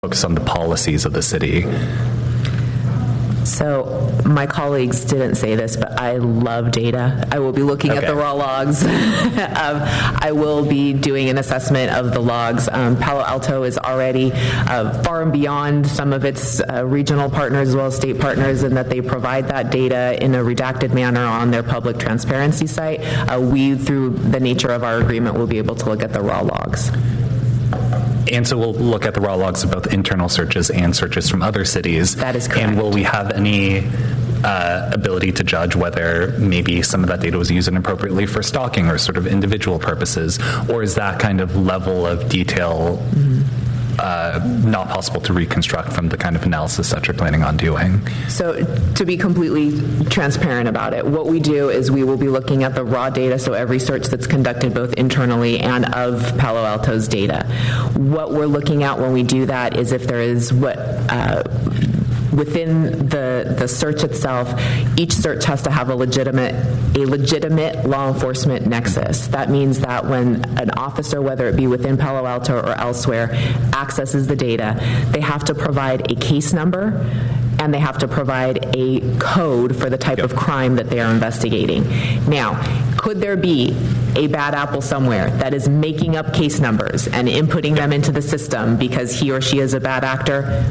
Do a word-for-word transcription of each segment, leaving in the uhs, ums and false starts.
focus on the policies of the city. So my colleagues didn't say this, but I love data. I will be looking Okay. at the raw logs. um, I will be doing an assessment of the logs. Um, Palo Alto is already uh, far and beyond some of its uh, regional partners as well as state partners in that they provide that data in a redacted manner on their public transparency site. Uh, we, through the nature of our agreement, will be able to look at the raw logs. And so we'll look at the raw logs of both internal searches and searches from other cities. That is correct. And will we have any uh, ability to judge whether maybe some of that data was used inappropriately for stalking or sort of individual purposes? Or is that kind of level of detail mm-hmm. uh, not possible to reconstruct from the kind of analysis that you're planning on doing? So to be completely transparent about it, what we do is we will be looking at the raw data, so every search that's conducted both internally and of Palo Alto's data. What we're looking at when we do that is if there is what uh, within the the search itself, each search has to have a legitimate a legitimate law enforcement nexus. That means that when an officer, whether it be within Palo Alto or elsewhere, accesses the data, they have to provide a case number and they have to provide a code for the type Yep. of crime that they are investigating. Now, could there be a bad apple somewhere that is making up case numbers and inputting them into the system because he or she is a bad actor?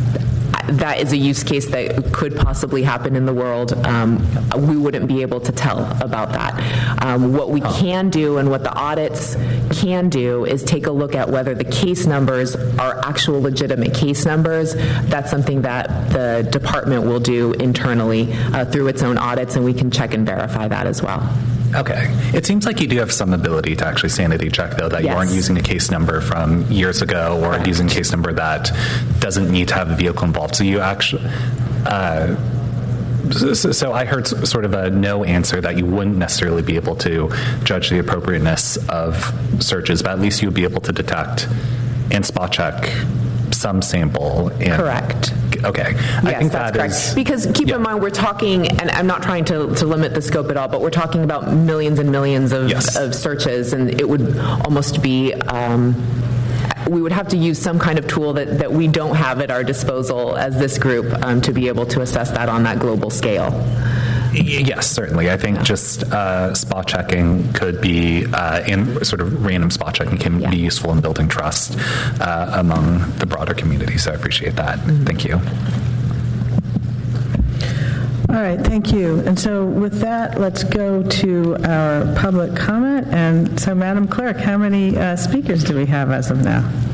That is a use case that could possibly happen in the world. Um, we wouldn't be able to tell about that. Um, what we can do and what the audits can do is take a look at whether the case numbers are actual legitimate case numbers. That's something that the department will do internally uh, through its own audits, and we can check and verify that as well. Okay. It seems like you do have some ability to actually sanity check, though, that Yes. you aren't using a case number from years ago or Correct. using a case number that doesn't need to have a vehicle involved. So you actually... Uh, so, so I heard s- sort of a no answer that you wouldn't necessarily be able to judge the appropriateness of searches, but at least you would be able to detect and spot check some sample. And, Correct. Okay. Yes, I think that's that correct. is... Because keep yeah. in mind, we're talking, and I'm not trying to, to limit the scope at all, but we're talking about millions and millions of, Yes. of searches, and it would almost be, um, we would have to use some kind of tool that, that we don't have at our disposal as this group um, to be able to assess that on that global scale. Yes, certainly. I think just uh, spot checking could be, uh, and sort of random spot checking can Yeah. be useful in building trust uh, among the broader community. So I appreciate that. Mm-hmm. Thank you. All right, thank you. And so with that, let's go to our public comment. And so, Madam Clerk, how many uh, speakers do we have as of now?